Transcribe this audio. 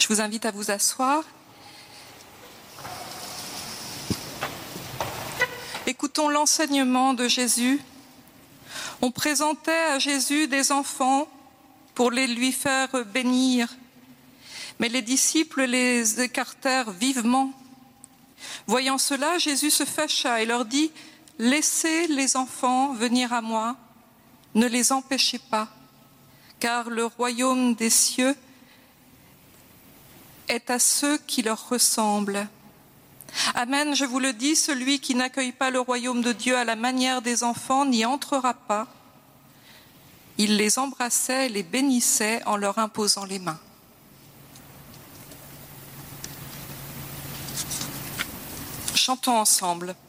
Je vous invite à vous asseoir. Écoutons l'enseignement de Jésus. On présentait à Jésus des enfants pour les lui faire bénir, mais les disciples les écartèrent vivement. Voyant cela, Jésus se fâcha et leur dit : « Laissez les enfants venir à moi, ne les empêchez pas, car le royaume des cieux est à ceux qui leur ressemblent. Amen, je vous le dis, celui qui n'accueille pas le royaume de Dieu à la manière des enfants n'y entrera pas. » Il les embrassait et les bénissait en leur imposant les mains. Chantons ensemble.